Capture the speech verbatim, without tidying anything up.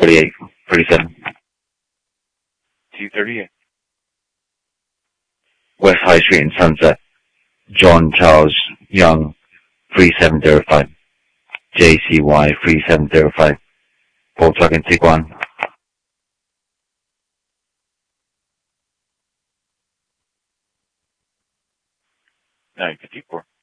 thirty-eight, thirty-seven. T thirty-eight. West High Street in Sunset. John Charles Young, three seven zero five. J C Y three seven zero five. Volkswagen Tiguan. nine fifty-four.